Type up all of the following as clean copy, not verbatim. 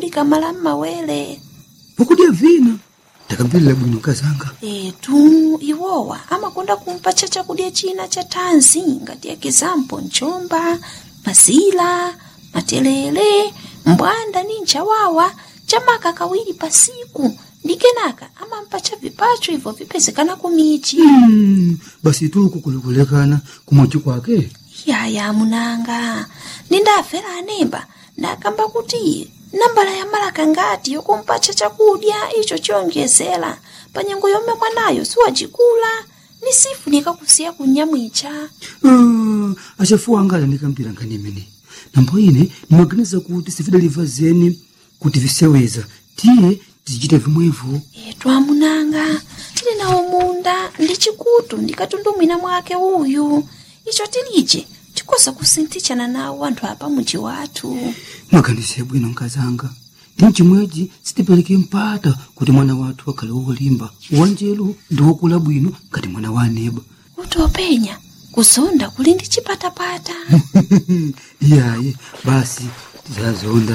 kulika mala mawele. Ukudya vina takambirira bwino kazanga. Tu iwowa amakonda kumpacha chakudya china cha thanzi ngati example nchomba, mazila, matelele, mbwanda ni nchawawa chamaka kawiri pasiku. Ndi kenaka amampacha vipacho hivyo vipezekana kumichi. Basi tu kukulekana kumochi kwake. Yaya munanga, nindafera anemba ndakamba kuti nambala ya malaka ngati yokumpacha chakudya icho chiyonjezera panyengo yomwe mwanayo siwajikula ni sifu nikakusiya kunyamwicha. Achafuwa angala ndikambira ngani imene. Nambo ine nimaganiza kuti sifidaliva zeni kuti viseweza tiye tizichita vimwevo. Twamunanga tili nawo munda ndi chikutu ndikatundumwina mwake uyu icho tilije chikosa kusinthitshana nawo anthu apa muji wathu. Maganize bwino nkazanga ndi chimwechi sitipeleke mpata kuti mwana wathu akhale wolimba wanjelu ndi wokula bwino ngati mwana wa aneba. Utopenya kuzonda kuli ndi chipatapata. Iyaye basi tizazonda.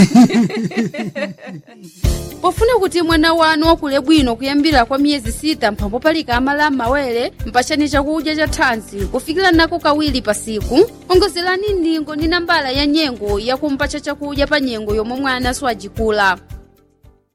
Pofuna kuti mwana wanu wakule bwino kuyambira kwa miyezi 6 mphambo palika amala mawere mpachani chakudya cha thanzi kufikira nako kawiri pasiku. Ongozerani ndingo ndi nambala ya nyengo yakumpacha chakudya pa nyengo yomwe mwana siwajikula.